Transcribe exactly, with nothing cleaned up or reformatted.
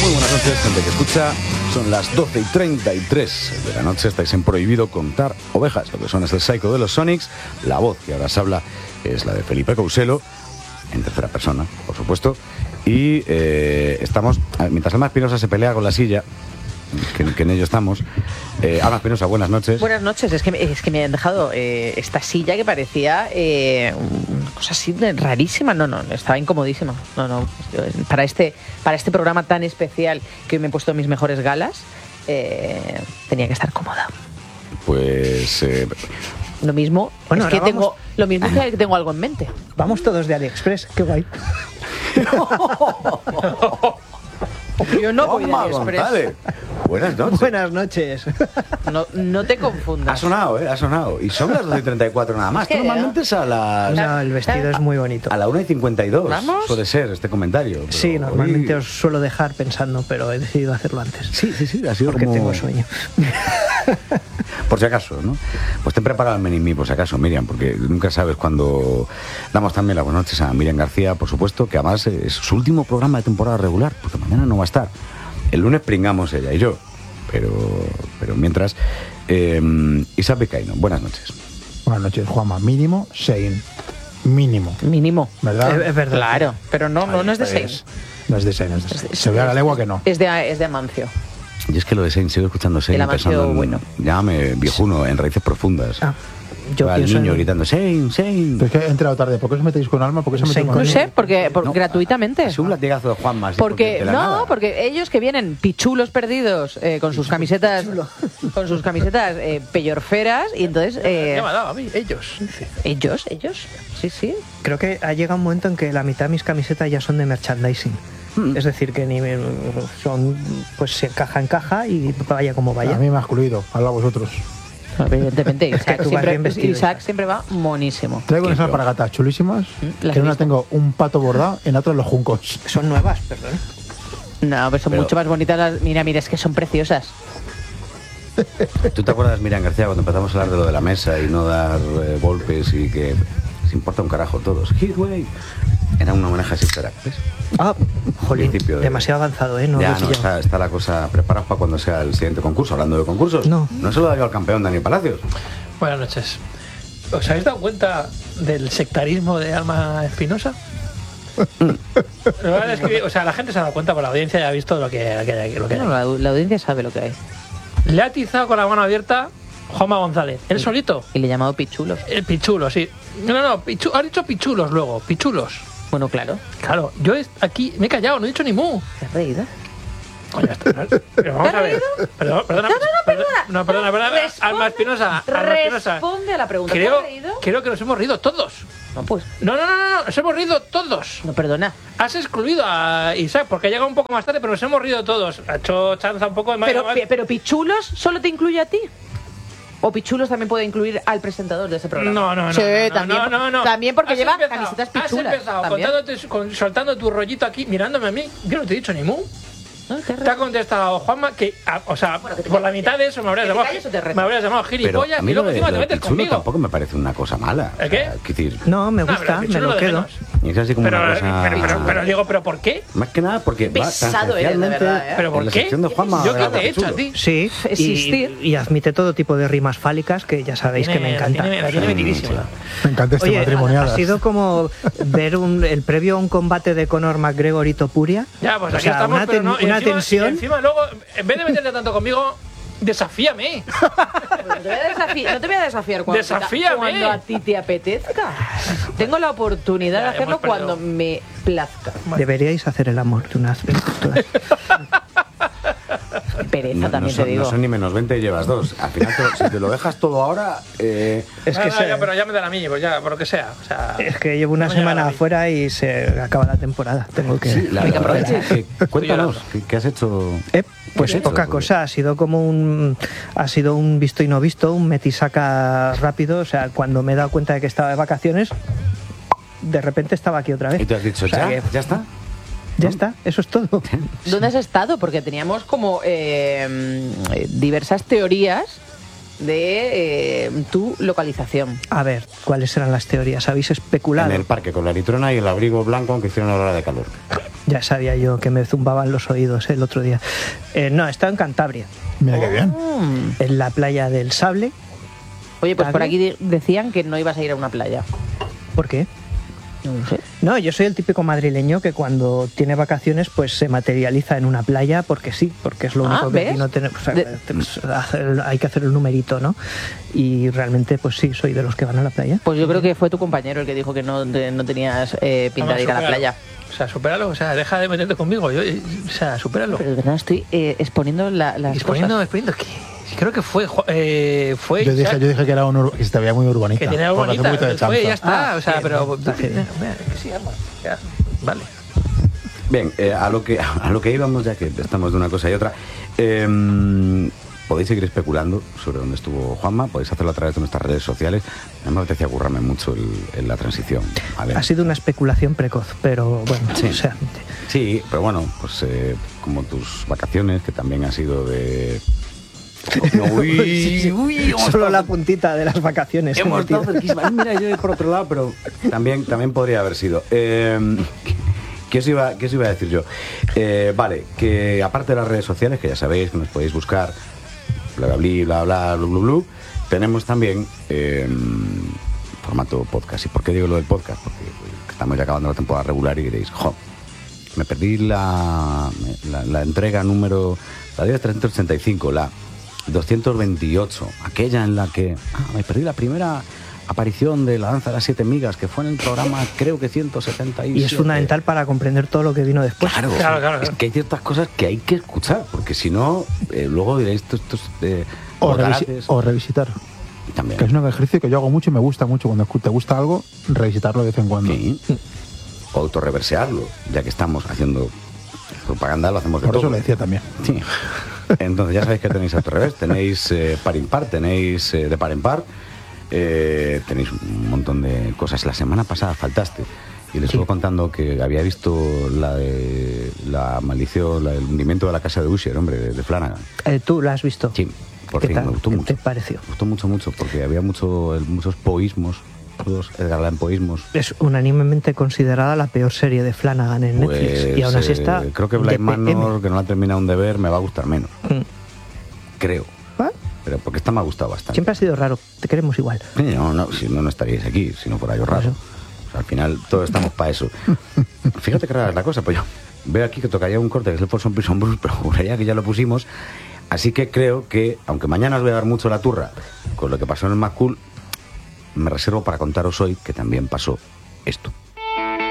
Muy buenas noches, gente que escucha. Son las doce y treinta y tres de la noche. Estáis en Prohibido Contar Ovejas. Lo que son es el Psycho de los Sonics. La voz que ahora se habla es la de Felipe Couselo, en tercera persona, por supuesto. Y eh, estamos, mientras Alma Espinosa se pelea con la silla, que, que en ello estamos. Eh, Alma Espinosa, buenas noches. Buenas noches. Es que, es que me han dejado eh, esta silla que parecía eh, una cosa así de rarísima. No, no, estaba incomodísima. No, no. Para este, para este programa tan especial que hoy me he puesto mis mejores galas, eh, tenía que estar cómoda. Pues... Eh, Lo mismo, bueno, es que vamos... tengo, lo mismo es que tengo algo en mente. Vamos todos de AliExpress, qué guay. Yo no voy de Toma, AliExpress. González. Buenas noches. Buenas noches. No, no te confundas. Ha sonado, ¿eh? Ha sonado. Y son las doce y treinta y cuatro nada más. Es que, Normalmente es a las... No, el vestido es muy bonito. A la una y cincuenta y dos. ¿Vamos? Suele ser este comentario. Pero Sí, normalmente hoy... os suelo dejar pensando, pero he decidido hacerlo antes. Sí, sí, sí. Ha sido porque como... tengo sueño. Por si acaso, ¿no? Pues ten preparado el menimí, por si acaso, Miriam, porque nunca sabes cuándo. Damos también las buenas noches a Miriam García, por supuesto, que además es su último programa de temporada regular, porque mañana no va a estar. El lunes pringamos ella y yo, pero, pero mientras... Eh, Isa Becaino, buenas noches. Buenas noches, Juanma. Mínimo, Sein. Mínimo. Mínimo. ¿Verdad? Es, es verdad. Claro, pero no, no, no es de Ahí seis. No es de Sein, no es de Sein. Es- Se ve a la legua que no. Es de, es de Amancio. Y es que lo de Sein, sigo escuchando Sein El Amancio pensando en... bueno. Llámame viejuno, en raíces profundas. Ah, yo Va el pienso niño en- gritando, Sein, Sein. Pero es que he entrado tarde. ¿Por qué os metéis con Alma? ¿Por qué se meten Sein con con- No mí? sé, porque por- No, gratuitamente. Es un latigazo de Juanma. así, Porque de la no, nada. porque ellos que vienen pichulos perdidos eh, con sus camisetas, con sus camisetas eh, peyorferas y entonces eh, Ya me ha dado a mí, ellos. ellos, ellos, sí, sí. Creo que ha llegado un momento en que la mitad de mis camisetas ya son de merchandising. Hmm. Es decir, que ni me- son, pues se encaja en caja y vaya como A vaya. mí me ha excluido. Habla vosotros. Evidentemente, Isaac, tú vas siempre, bien vestido, Isaac Isaac. siempre va monísimo. Traigo ¿Qué unas yo? alpargatas chulísimas. las Que he en una visto. tengo un pato bordado, en otra los juncos. Son nuevas, perdón. No, pero son Pero- mucho más bonitas las. Mira, mira, es que son preciosas. ¿Tú te acuerdas, Miriam García, cuando empezamos a hablar de lo de la mesa y no dar eh, golpes y que se importa un carajo todos? Hitway. Era un homenaje a Sister Act, ¿ves? Ah, jolín, Principio de- demasiado avanzado, ¿eh? No ya, lo he no, pillado. está, está la cosa preparada para cuando sea el siguiente concurso. Hablando de concursos, No. no se lo daría al campeón Dani Palacios. Buenas noches. ¿Os habéis dado cuenta del sectarismo de Alma Espinosa? Lo van a escribir- o sea, la gente se ha dado cuenta, por la audiencia ya ha visto lo que, lo que hay. Lo que hay. No, la, la audiencia sabe lo que hay. Le ha atizado con la mano abierta Juanma González. Él solito. Y le he llamado pichulos. El pichulo, sí. No, no, pichu, ha dicho pichulos luego, pichulos. Bueno, claro. Claro, yo est- aquí me he callado, no he dicho ni mu. ¿Te has reído? Coño, esto no- pero vamos ¿Te a has ver. reído? Perdón, perdona. No, no, no, perdona. No, perdona, perdona. Responde- Alma Espinosa. Alma Espinosa. Responde a la pregunta. ¿Te Creo, has reído? creo que nos hemos reído todos. No, pues. No, no, no, no, no, nos hemos reído todos. No, perdona. Has excluido a Isaac porque ha llegado un poco más tarde, pero nos hemos reído todos. Ha hecho chanza un poco de Pero, más. pi- pero Pichulos solo te incluye a ti. O Pichulos también puede incluir al presentador de ese programa. No, no, no. Sí, no, también, no, no, no. también porque Has lleva empezado- camisetas Has pichulas. empezado también. contándote, con- soltando tu rollito aquí, mirándome a mí. Yo no te he dicho ni mu. No, te has Te ha reído. contestado Juanma que, a- o sea, Bueno, que te por la calles. mitad de eso me habrías Que te llamado, calles o te rezo. me habrías llamado Pero gilipollas a mí y luego lo de, encima lo te de metes Pichulo conmigo. tampoco me parece una cosa mala. ¿El qué? O sea, quiero decir, No, me No, pero gusta, el me pichulo lo de quedo. menos. es así como Pero, una cosa... pero, pero, pero digo, ¿pero por qué? Más que nada porque va pesado eres, de tangencialmente verdad, ¿eh? ¿Pero en por la qué? sección de Juanma ¿Yo qué hablaba te he hecho a Pichulo. ti? Sí, Existir. y, y admite todo tipo de rimas fálicas que ya sabéis que me Tiene- la encanta. tiene- La tiene metidísima. Me encanta este Oye, matrimoniadas. ha sido como ver un, el previo a un combate de Conor McGregor y Topuria. Ya, pues O aquí sea, estamos, una, pero ten- no. y una encima- tensión. y encima luego, en vez de meterte tanto conmigo, desafíame. Pues no, te voy a desafiar, no te voy a desafiar cuando, Desafíame. cuando a ti te apetezca. Tengo la oportunidad Ya, de hacerlo hemos perdido. cuando me plazca. Deberíais hacer el amor de unas veces todas. Pereza, No, no también son, te digo. no son ni menos veinte y llevas dos. Al final, te- si te lo dejas todo ahora... Eh, Es No, que, no, se- ya, pero ya me da a mí, pues ya, por lo que sea. O sea es que llevo una no me llega semana a mí. afuera y se acaba la temporada. Tengo que. sí, la, Venga, la verdad aprovecha. es que- cuéntanos, ¿qué, qué has hecho? Eh, pues ¿Qué has hecho? poca cosa, ha sido como un ha sido un visto y no visto, un metisaca rápido, o sea, cuando me he dado cuenta de que estaba de vacaciones, de repente estaba aquí otra vez. Y te has dicho, O sea ¿ya? que- ¿Ya está? Ya está, eso es todo. ¿Dónde has estado? Porque teníamos como eh, diversas teorías de eh, tu localización. A ver, ¿cuáles eran las teorías? ¿Habéis especulado? En el parque con la litrona y el abrigo blanco aunque hiciera una hora de calor. Ya sabía yo que me zumbaban los oídos el otro día. Eh, no, he estado en Cantabria, Mira qué bien. Mm. en la playa del Sable. Oye, pues por ¿Sable? aquí de- decían que no ibas a ir a una playa. ¿Por qué? No lo sé. No, yo soy el típico madrileño que cuando tiene vacaciones pues se materializa en una playa porque sí, porque es lo Ah, único que ¿ves? aquí no tenemos. O sea, De- tenemos- hacer- hay que hacer el numerito, ¿no? Y realmente pues sí, soy de los que van a la playa. Pues yo creo que fue tu compañero el que dijo que no, de- no tenías eh, pinta Vamos, de ir a la supéralo. playa. O sea, supéralo, o sea, deja de meterte conmigo. Yo, o sea, supéralo. Pero de verdad estoy eh, exponiendo la- las Exponiendo, cosas. exponiendo. Que, creo que fue. eh, fue Yo dije, Isaac, yo dije que era un ur- que se te veía muy urbanita. que tenía algo porque hace un bonita. poquito de Fue, ya chanza. está. Ah, o sea, bien, pero. bien, está bien. Mira, que sí, arma. Ya, vale. Bien, eh, a, lo que, a lo que íbamos, ya que estamos de una cosa y otra, eh, podéis seguir especulando sobre dónde estuvo Juanma, podéis hacerlo a través de nuestras redes sociales. A mí me apetecía currarme mucho el- en la transición. ¿vale? Ha sido una especulación precoz, pero bueno, Sí. o sea, Sí, pero bueno, pues eh, como tus vacaciones, que también ha sido de... No, uy, Sí, sí. uy, hemos solo estado- la puntita de las vacaciones. he Hemos metido. estado cerquísima. Mira, yo por otro lado, pero también, también podría haber sido. Eh, ¿qué, os iba, ¿Qué os iba a decir yo? Eh, vale, que aparte de las redes sociales, que ya sabéis que nos podéis buscar, bla, bla, bla, bla, bla, bla, bla, bla, tenemos también eh, formato podcast. ¿Y por qué digo lo del podcast? Porque estamos ya acabando la temporada regular y diréis, jo, me perdí la, la, la entrega número, la diez trescientos ochenta y cinco, la doscientos veintiocho, aquella en la que ah, me perdí la primera aparición de la danza de las siete migas, que fue en el programa creo que ciento setenta y siete. Y es fundamental para comprender todo lo que vino después. Claro, Claro, claro, es claro. que hay ciertas cosas que hay que escuchar, porque si no, eh, luego diréis estos, estos eh, O, revisi- botarates. o revisitar. También. Que es un ejercicio que yo hago mucho y me gusta mucho. Cuando te gusta algo, revisitarlo de vez en cuando. Sí. O autorreversearlo, ya que estamos haciendo propaganda, lo hacemos de Por todo. eso lo decía también. Sí. Entonces ya sabéis que tenéis autorrevés, tenéis eh, par impar, tenéis eh, de par en par, eh, tenéis un montón de cosas. La semana pasada faltaste y les Sí. estuve contando que había visto la de la maldición, la del hundimiento de la casa de Usher, hombre, de, de Flanagan. Eh, ¿Tú lo has visto? Sí, por ¿Qué fin, tal? me gustó ¿Qué mucho. te pareció? Me gustó mucho, mucho, porque había mucho, muchos poísmos, todos Edgar Allan poísmos. Es unánimemente considerada la peor serie de Flanagan en Netflix. Pues, Y aún así eh, está. creo que de Blind P M. Manor, que no la he terminado aún de ver, me va a gustar menos. Mm. Creo. ¿Ah? Pero porque esta me ha gustado bastante. Siempre ha sido raro. Te queremos igual. Sí, no, no, si no, no estaríais aquí, si no fuera yo raro. Eso. O sea, al final todos estamos para eso. Fíjate que rara es la cosa, pues yo veo aquí que tocaría un corte que es el Folsom Prison Blues, pero juraría que ya lo pusimos. Así que creo que, aunque mañana os voy a dar mucho la turra con lo que pasó en el McCool, me reservo para contaros hoy que también pasó esto.